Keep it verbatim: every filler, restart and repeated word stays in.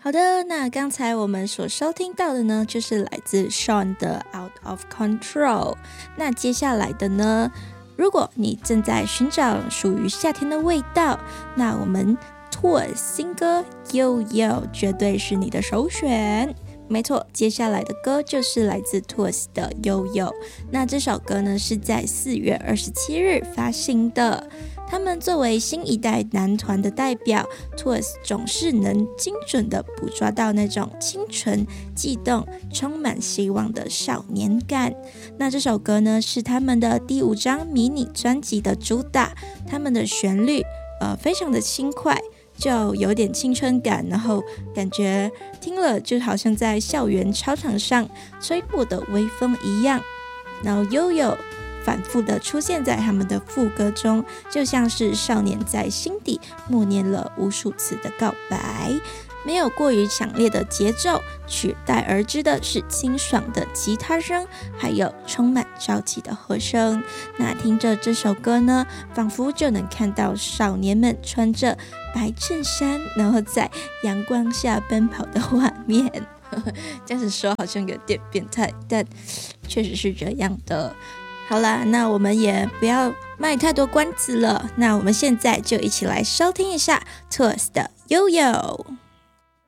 好的，那刚才我们所收听到的呢，就是来自 Shawn 的 Out of Control。那接下来的呢，如果你正在寻找属于夏天的味道，那我们 Tours 新歌 Yo Yo 绝对是你的首选。没错，接下来的歌就是来自 Tours 的 Yo Yo。那这首歌呢是在四月二十七日发行的。他们作为新一代男团的代表 Tours 总是能精准地捕捉到那种清纯、悸动、充满希望的少年感。那这首歌呢是他们的第五张迷你专辑的主打，他们的旋律呃非常的轻快，就有点青春感，然后感觉听了就好像在校园操场上吹过的微风一样。然后悠悠反复的出现在他们的副歌中，就像是少年在心底默念了无数次的告白。没有过于强烈的节奏，取代而之的是清爽的吉他声，还有充满朝气的和声。那听着这首歌呢，仿佛就能看到少年们穿着白衬衫，然后在阳光下奔跑的画面。这样子说好像有点变态，但确实是这样的。好啦，那我们也不要卖太多关子了，那我们现在就一起来收听一下 Tours 的 Yo Yo。